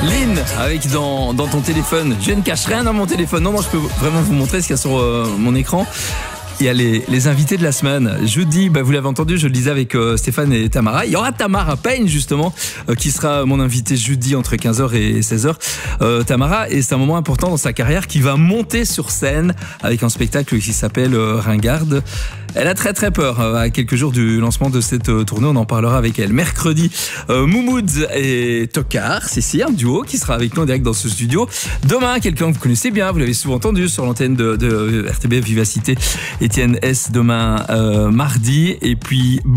Lynn, avec dans ton téléphone. Je ne cache rien dans mon téléphone. Non, je peux vraiment vous montrer ce qu'il y a sur mon écran. Il y a les invités de la semaine. Jeudi, vous l'avez entendu, je le disais avec Stéphane et Tamara. Il y aura Tamara Payne, justement, qui sera mon invité jeudi entre 15h et 16h. Tamara, et c'est un moment important dans sa carrière, qui va monter sur scène avec un spectacle qui s'appelle Ringarde. Elle a très très peur. À quelques jours du lancement de cette tournée, on en parlera avec elle. Mercredi, Moumoud et Tokar, c'est un duo qui sera avec nous en direct dans ce studio. Demain, quelqu'un que vous connaissez bien, vous l'avez souvent entendu sur l'antenne de RTBF Vivacité, Étienne S. Demain mardi. Et puis